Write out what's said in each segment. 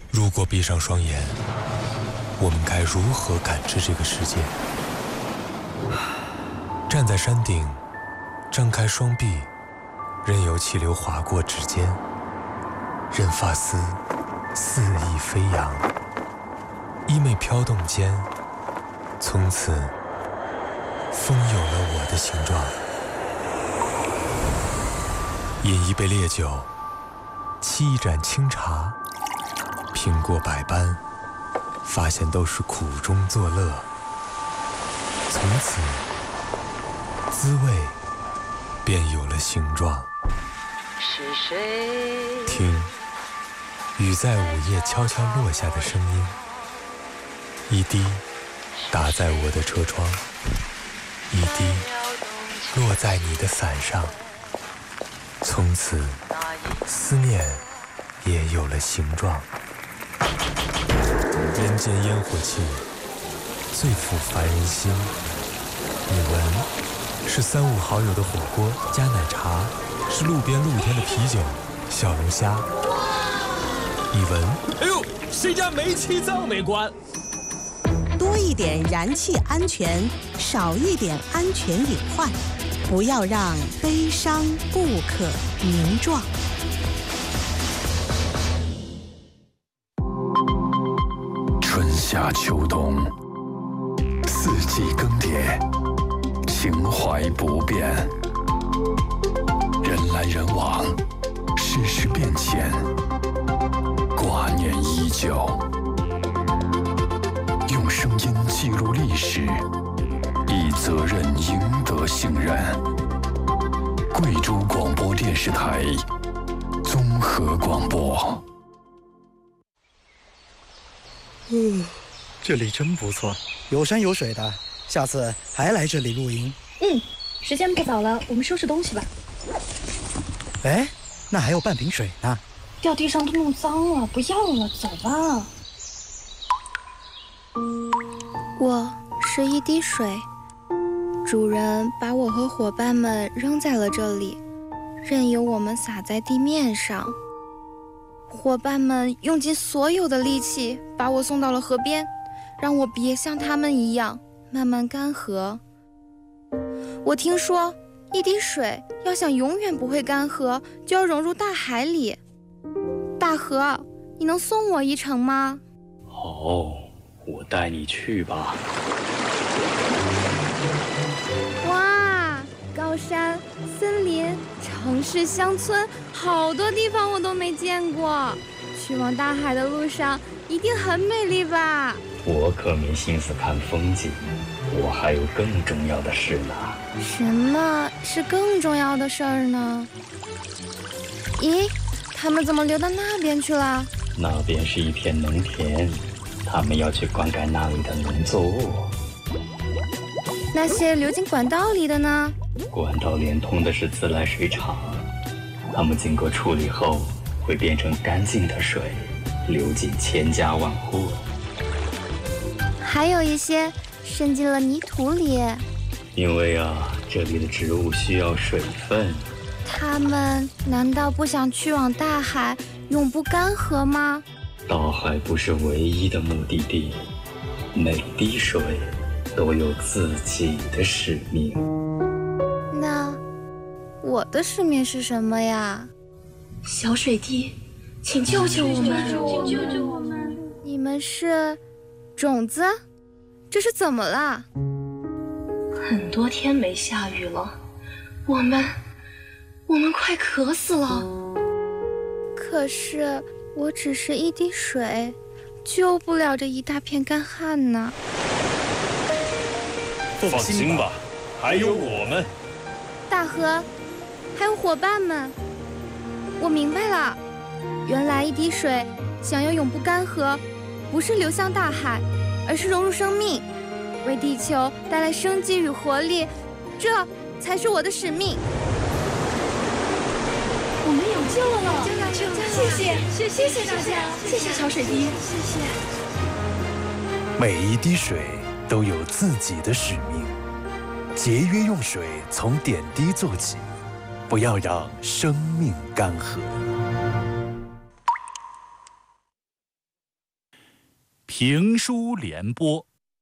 如果闭上双眼，我们该如何感知这个世界？站在山顶，张开双臂，任由气流划过指尖，任发丝肆意飞扬，衣袂飘动间，从此风有了我的形状。饮一杯烈酒，沏一盏清茶，品过百般，发现都是苦中作乐。从此滋味便有了形状。 是谁？ 听雨在午夜悄悄落下的声音，一滴打在我的车窗，一滴落在你的伞上。从此思念也有了形状。人间烟火气最抚凡人心。你闻，是3、5好友的火锅加奶茶，是路边露天的啤酒小龙虾。你闻， 哎呦，谁家煤气灶没关？ 多一点燃气安全，少一点安全隐患，不要让悲伤不可名状。 春夏秋冬，四季更迭，情怀不变。人来人往，世事变迁，挂念依旧。用声音记录历史，以责任赢得信任。贵州广播电视台综合广播。 这里真不错，有山有水的，下次还来这里露营。 时间不早了，我们收拾东西吧。 哎，那还有半瓶水呢。 掉地上都弄脏了，不要了，走吧。 我是一滴水，主人把我和伙伴们扔在了这里，任由我们洒在地面上。伙伴们用尽所有的力气把我送到了河边，让我别像他们一样慢慢干涸。我听说一滴水要想永远不会干涸，就要融入大海里。大河，你能送我一程吗？ 好，我带你去吧。 哇，高山、森林、城市、乡村，好多地方我都没见过。去往大海的路上一定很美丽吧？ 我可没心思看风景，我还有更重要的事呢。 什么是更重要的事儿呢？咦，他们怎么流到那边去了？ 那边是一片农田，他们要去灌溉那里的农作物。 那些流进管道里的呢？ 管道连通的是自来水厂，它们经过处理后会变成干净的水，流进千家万户。 还有一些渗进了泥土里。 因为这里的植物需要水分。 它们难道不想去往大海，永不干涸吗？ 大海不是唯一的目的地，每滴水都有自己的使命。 那我的使命是什么呀？ 小水滴，请救救我们！ 请救救我们！你们是种子？这是怎么了？ 很多天没下雨了，我们快渴死了。 可是我只是一滴水，救不了这一大片干旱呢。 放心吧，还有我们。 大河，还有伙伴们，我明白了，原来一滴水想要永不干涸，不是流向大海，而是融入生命，为地球带来生机与活力，这才是我的使命。 我们有救了！谢谢大家，谢谢小水滴，谢谢。 每一滴水都有自己的使命，节约用水，从点滴做起，不要让生命干涸。 评书联播。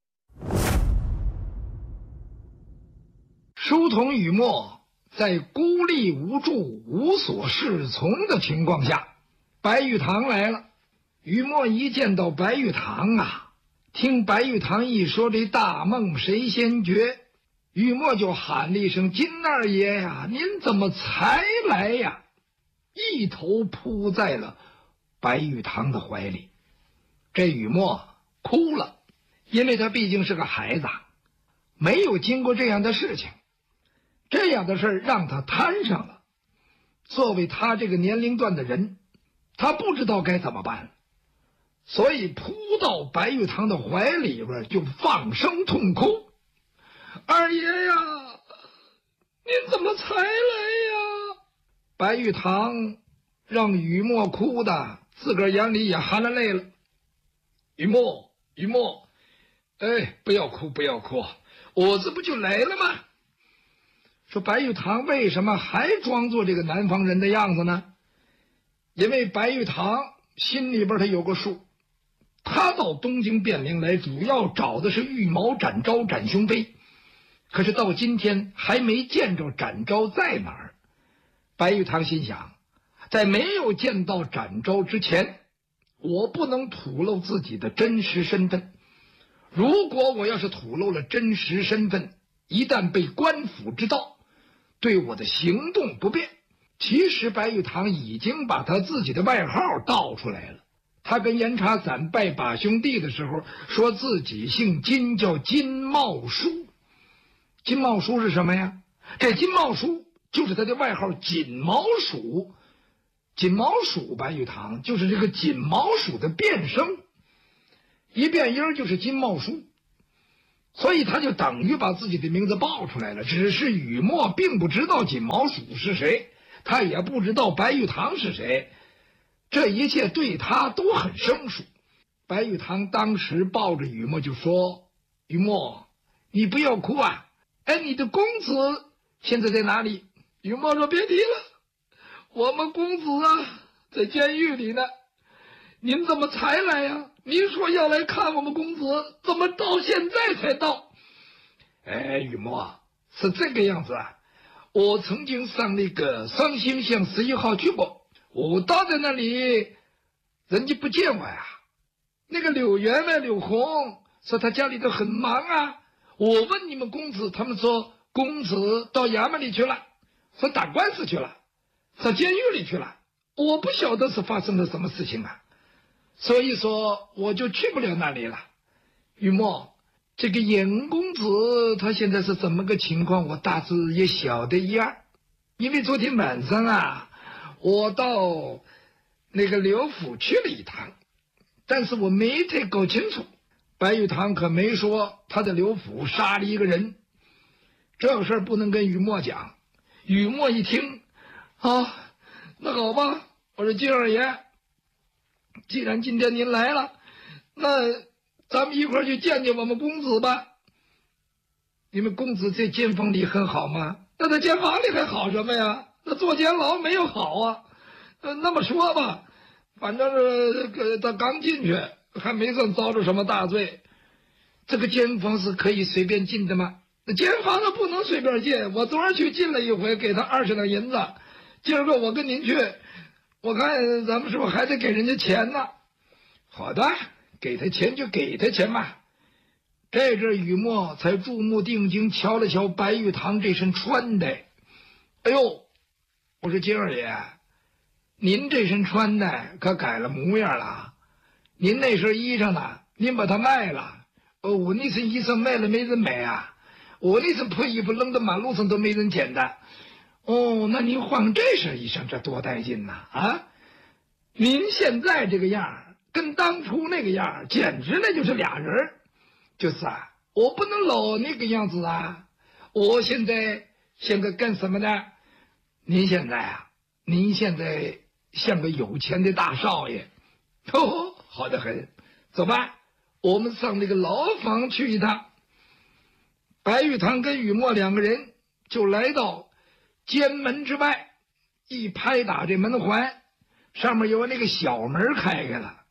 书童雨墨在孤立无助、无所适从的情况下，白玉堂来了。雨墨一见到白玉堂啊，听白玉堂一说这大梦谁先觉，雨墨就喊了一声：“金二爷呀，您怎么才来呀？”一头扑在了白玉堂的怀里。这雨墨哭了，因为他毕竟是个孩子，没有经过这样的事情，这样的事儿让他摊上了。作为他这个年龄段的人，他不知道该怎么办，所以扑到白玉堂的怀里边就放声痛哭：“二爷呀，您怎么才来呀？”白玉堂让雨墨哭的自个儿眼里也含了泪了。雨墨，哎，不要哭，不要哭，我这不就来了吗？说白玉堂为什么还装作这个南方人的样子呢？因为白玉堂心里边他有个数，他到东京汴梁来主要找的是玉毛展昭展雄飞，可是到今天还没见着展昭在哪儿。白玉堂心想，在没有见到展昭之前，我不能吐露自己的真实身份。如果我要是吐露了真实身份，一旦被官府知道，对我的行动不便。其实白玉堂已经把他自己的外号道出来了。他跟严查散拜把兄弟的时候，说自己姓金，叫金茂书。金茂书是什么呀？这金茂书就是他的外号锦毛鼠。锦毛鼠白玉堂就是这个锦毛鼠的变声，一变音就是金茂书，所以他就等于把自己的名字报出来了。只是雨墨并不知道锦毛鼠是谁，他也不知道白玉堂是谁，这一切对他都很生疏。白玉堂当时抱着雨墨就说：“雨墨，你不要哭啊，哎，你的公子现在在哪里？”雨墨说：“别提了，我们公子啊在监狱里呢。您怎么才来呀？您说要来看我们公子，怎么到现在才到？”哎，雨墨，是这个样子啊。我曾经上那个双星巷11号去过，我到在那里，人家不见我呀。那个柳员外柳红说他家里头很忙啊。我问你们公子，他们说公子到衙门里去了，说打官司去了，到监狱里去了。我不晓得是发生了什么事情啊，所以说我就去不了那里了。雨墨，这个严公子他现在是怎么个情况，我大致也晓得一二。因为昨天晚上啊，我到那个刘府去了一趟，但是我没太搞清楚。白玉堂可没说他在刘府杀了一个人，这事儿不能跟雨墨讲。雨墨一听，啊，那好吧，我说金二爷，既然今天您来了，那咱们一块儿去见见我们公子吧。你们公子在监房里很好吗？那在监房里还好什么呀？那坐监牢没有好啊。那么说吧，反正是他刚进去，还没算遭着什么大罪。这个监房是可以随便进的吗？那监房子不能随便进，我昨儿去进了一回，给他20两银子。今儿个我跟您去，我看咱们是不是还得给人家钱呢？好的，给他钱就给他钱吧。这阵雨墨才注目定睛瞧了瞧白玉堂这身穿的。哎呦，我说金二爷，您这身穿的可改了模样了。您那身衣裳呢，您把它卖了。我那身衣裳卖了没人买啊，我那身破衣服扔到马路上都没人捡的。那您换这身衣裳，这多带劲呐！啊，您现在这个样跟当初那个样简直那就是俩人。就是啊，我不能老那个样子啊。我现在像个干什么呢？您现在像个有钱的大少爷。好得很，走吧，我们上那个牢房去一趟。白玉堂跟雨墨两个人就来到监门之外，一拍打这门环，上面有那个小门开开了。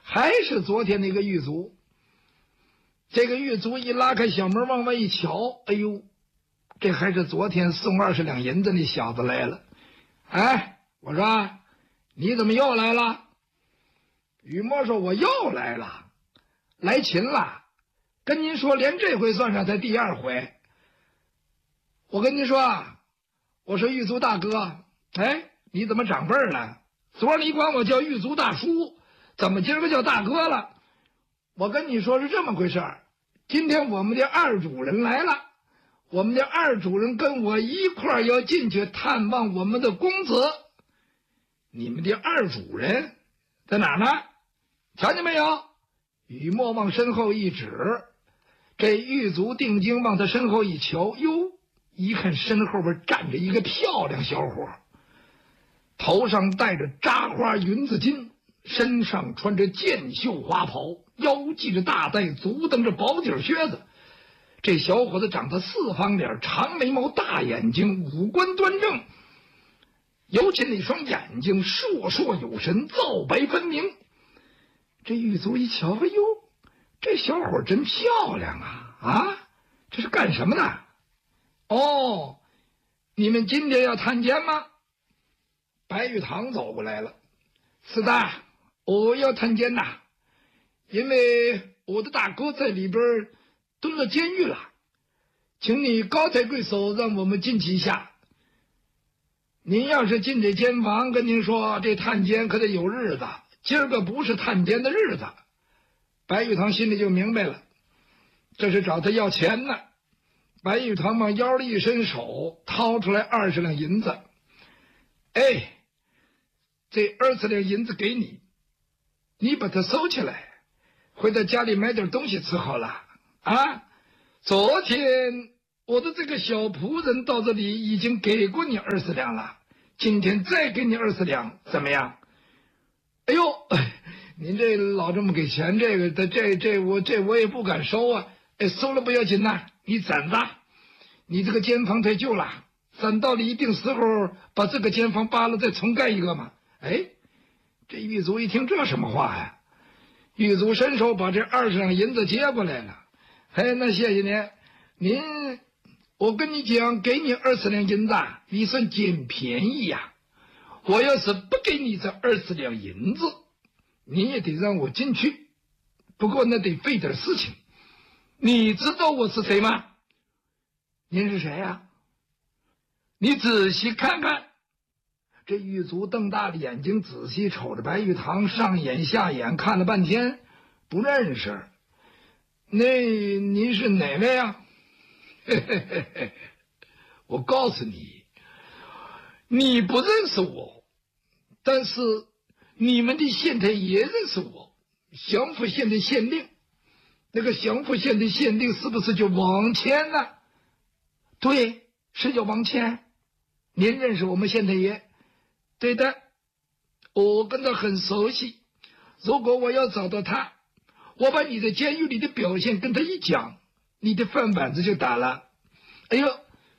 还是昨天那个狱卒。这个狱卒一拉开小门往外一瞧，哎呦，这还是昨天送20两银子那小子来了。哎，我说你怎么又来了？雨墨说我又来了，来勤了。跟您说，连这回算上才第2回。我跟您说啊，我说狱卒大哥，哎，你怎么长辈了？昨儿你管我叫狱卒大叔，怎么今儿个叫大哥了？我跟你说是这么回事儿，今天我们的二主人来了，我们的二主人跟我一块儿要进去探望我们的公子。你们的二主人在哪儿呢？瞧见没有？雨墨往身后一指，这狱卒定睛往他身后一瞧，哟，一看身后边站着一个漂亮小伙，头上戴着扎花云子巾，身上穿着箭袖花袍，腰系着大带，足蹬着薄底靴子。这小伙子长得四方脸，长眉毛，大眼睛，五官端正，尤其那双眼睛烁烁有神，皂白分明。这狱卒一瞧，哎呦，这小伙真漂亮啊！啊，这是干什么的？哦，你们今天要探监吗？白玉堂走过来了。是的，我要探监呐，因为我的大哥在里边蹲了监狱了，请你高抬贵手，让我们进去一下。您要是进这监房，跟您说，这探监可得有日子，今儿个不是探监的日子。白玉堂心里就明白了，这是找他要钱呢。白玉堂往腰里一伸手，掏出来20两银子。哎，这20两银子给你，你把它收起来，回到家里买点东西吃好了啊。昨天我的这个小仆人到这里已经给过你20两了，今天再给你20两，怎么样？哎呦，您这老这么给钱，这我也不敢收啊。哎，收了不要紧呐，你攒着，你这个监房太旧了，攒到了一定时候，把这个监房扒了再重盖一个嘛。哎，这狱卒一听这什么话呀？狱卒伸手把这20两银子接过来了。哎，那谢谢您，我跟你讲，给你20两银子，你算捡便宜呀。我要是不给你这20两银子，你也得让我进去，不过那得费点事情。你知道我是谁吗？您是谁呀？你仔细看看。这狱卒瞪大了眼睛，仔细瞅着白玉堂，上眼下眼看了半天，不认识。那您是哪位啊？我告诉你，你不认识我，但是你们的县太爷认识我，祥符县的县令。那个祥符县的县令是不是就王谦呢？对，是叫王谦。您认识我们县太爷？对的，我跟他很熟悉。如果我要找到他，我把你在监狱里的表现跟他一讲，你的饭碗子就打了。哎呦，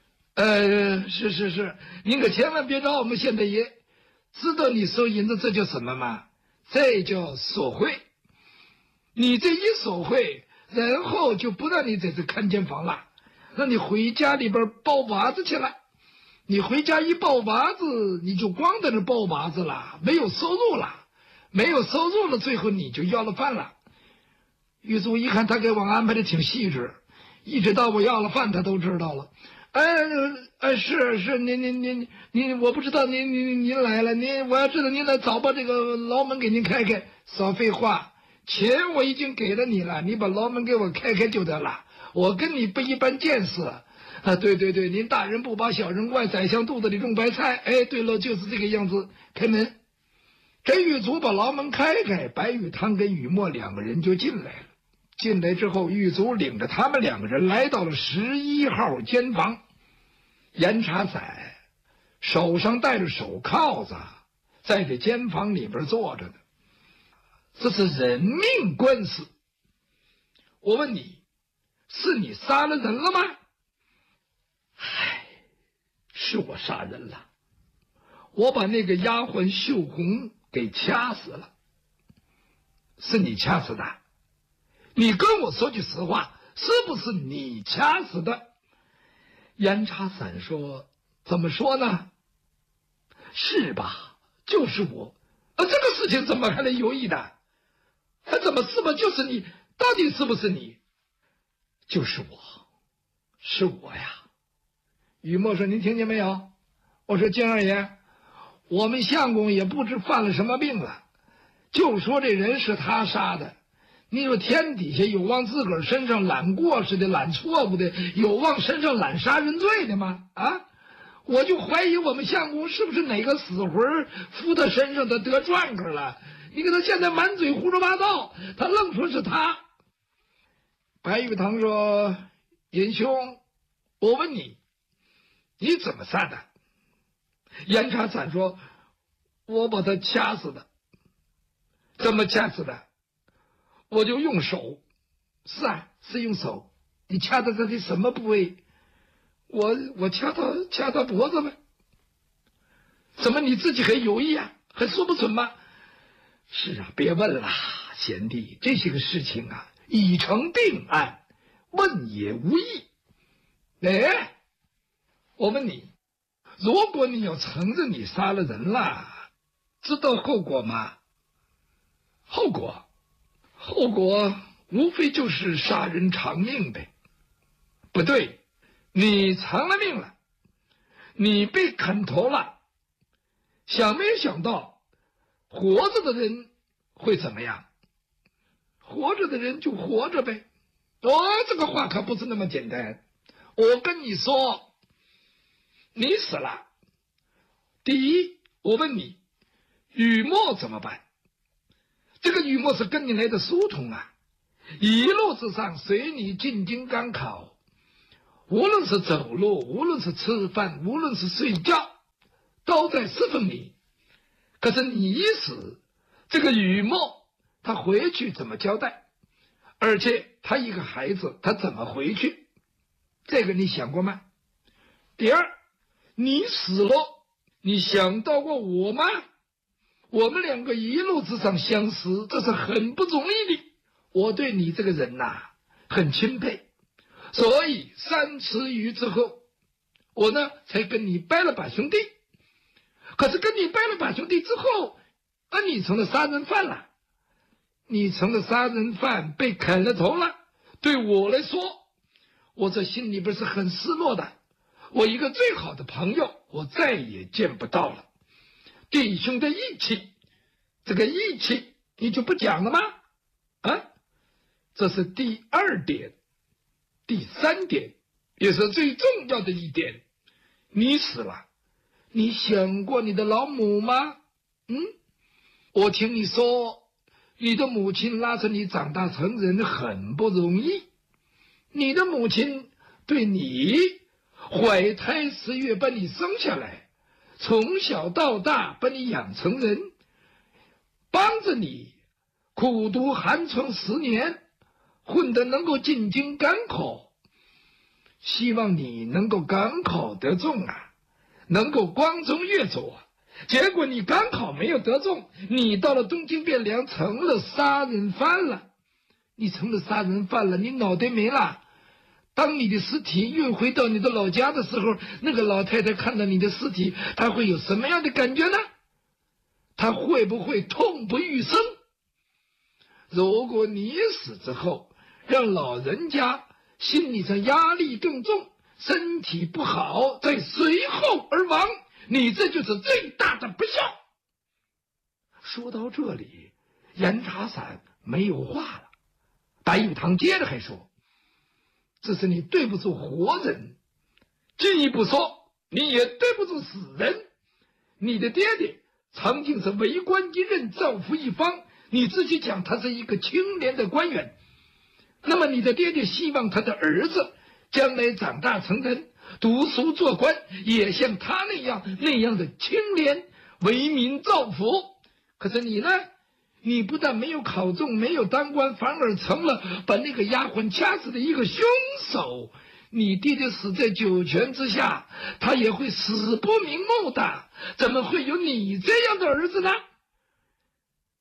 是，您可千万别找我们县太爷。知道你收银子这叫什么吗？这叫索贿。你这一索贿，然后就不让你在这看监房了，让你回家里边抱娃子去了。你回家一抱娃子，你就光在那抱娃子了，没有收入了，最后你就要了饭了。狱卒一看他给我安排的挺细致，一直到我要了饭他都知道了。是您，我不知道您来了，我要知道您来早把这个牢门给您开开。少废话，钱我已经给了你了，你把牢门给我开开就得了。我跟你不一般见识啊！对，您大人不把小人惯，宰相肚子里种白菜。哎，对了，就是这个样子。开门，这狱卒把牢门开开，白玉堂跟雨墨2个人就进来了。进来之后，狱卒领着他们2个人来到了11号监房。严查仔手上戴着手铐子，在这监房里边坐着呢。这是人命官司。我问你，是你杀了人了吗？是我杀人了，我把那个丫鬟秀红给掐死了。 是你掐死的？你跟我说句实话，是不是你掐死的？严查伞说：怎么说呢？是吧，就是我。这个事情怎么还能有疑的？还怎么是吧？就是你，到底是不是你？就是我，是我呀。雨墨说：您听见没有？我说：金二爷，我们相公也不知犯了什么病了，就说这人是他杀的。你说天底下有往自个儿身上揽过失的、揽错误的，有往身上揽杀人罪的吗？啊！我就怀疑我们相公是不是哪个死魂附他身上，他得转个了。你给他现在满嘴胡说八道，他愣说是他。白玉堂说：尹兄，我问你，你怎么杀的？严查伞说：我把他掐死的。怎么掐死的？我就用手。是啊，是用手。你掐到他的什么部位？我掐他脖子呗。怎么你自己还犹豫啊？还说不准吗？是啊，别问了，贤弟，这些个事情啊，已成定案，问也无益。哎，我问你，如果你要承认你杀了人了，知道后果吗？后果无非就是杀人偿命呗。不对，你偿了命了，你被砍头了，想没想到活着的人会怎么样？活着的人就活着呗。这个话可不是那么简单。我跟你说，你死了，第一，我问你，雨墨怎么办？这个雨墨是跟你来的书童啊，一路之上随你进京赶考，无论是走路，无论是吃饭，无论是睡觉，都在侍奉你。可是你一死，这个雨墨他回去怎么交代？而且他一个孩子，他怎么回去？这个你想过吗？第二，你死了，你想到过我吗？我们两个一路之上相识，这是很不容易的。我对你这个人呐，很钦佩，所以3次余之后，我呢才跟你拜了把兄弟。可是跟你拜了把兄弟之后，你成了杀人犯了，你成了杀人犯，被砍了头了。对我来说，我这心里边是很失落的。我一个最好的朋友，我再也见不到了。弟兄的义气，这个义气你就不讲了吗？这是第2点。第3点也是最重要的一点，你死了，你想过你的老母吗？我听你说，你的母亲拉扯你长大成人很不容易，你的母亲对你怀胎10月把你生下来，从小到大把你养成人，帮着你苦读寒窗10年，混得能够进京赶考，希望你能够赶考得中啊，能够光宗跃祖啊。结果你赶考没有得中，你到了东京汴梁成了杀人犯了。你成了杀人犯了，你脑袋没了。当你的尸体运回到你的老家的时候，那个老太太看到你的尸体，她会有什么样的感觉呢？她会不会痛不欲生？如果你死之后，让老人家心理上压力更重，身体不好，再随后而亡，你这就是最大的不孝。说到这里，严查伞没有话了。白玉堂接着还说，这是你对不住活人，进一步说，你也对不住死人。你的爹爹曾经是为官一任，造福一方，你自己讲他是一个清廉的官员，那么你的爹爹希望他的儿子将来长大成人，读书做官，也像他那样的清廉，为民造福。可是你呢，你不但没有考中，没有当官，反而成了把那个丫鬟掐死的一个凶手。你爹爹死在九泉之下，他也会死不瞑目的，怎么会有你这样的儿子呢？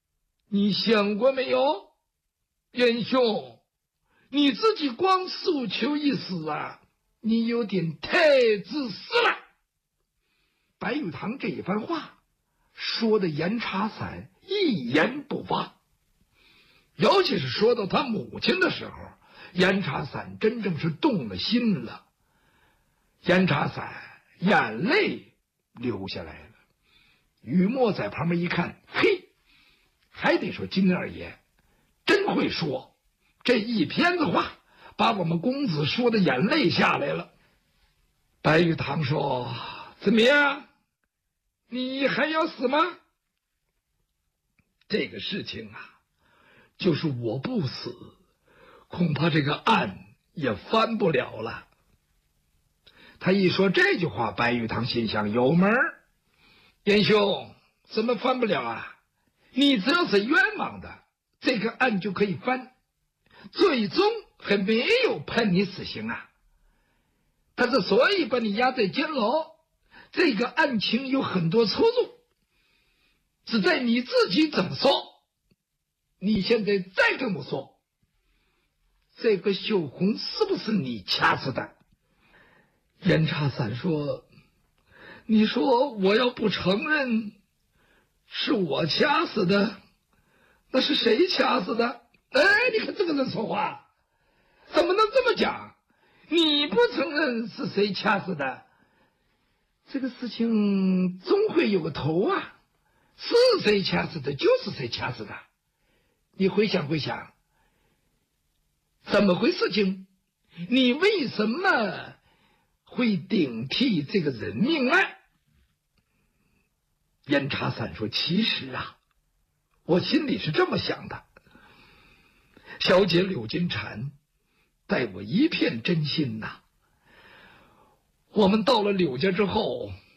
你想过没有，元兄？你自己光诉求一死啊，你有点太自私了。白玉堂这一番话说的严茶伞一言不发，尤其是说到他母亲的时候，严茶伞真正是动了心了。严茶伞眼泪流下来了。雨墨在旁边一看，嘿，还得说金二爷真会说，这一篇子话把我们公子说的眼泪下来了。白玉堂说：怎么样，你还要死吗？这个事情啊，就是我不死，恐怕这个案也翻不了了。他一说这句话，白玉堂心想有门儿。严兄，怎么翻不了啊？你只要是冤枉的，这个案就可以翻，最终还没有判你死刑啊。他之所以把你押在监牢，这个案情有很多出入，只在你自己怎么说。你现在再跟我说，这个秀红是不是你掐死的？严茶伞说：你说我要不承认是我掐死的，那是谁掐死的？哎，你看这个人说话怎么能这么讲？你不承认是谁掐死的，这个事情总会有个头啊，是谁掐死的就是谁掐死的。你回想回想，怎么回事情？你为什么会顶替这个人命案？严茶伞说：其实啊，我心里是这么想的，小姐柳金蝉待我一片真心呐。我们到了柳家之后，